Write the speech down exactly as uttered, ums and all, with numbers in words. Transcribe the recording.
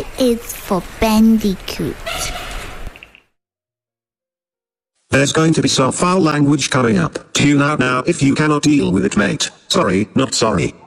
B is for bandicoot. There's going to be some foul language coming up. Tune out now if you cannot deal with it, mate. Sorry, not sorry.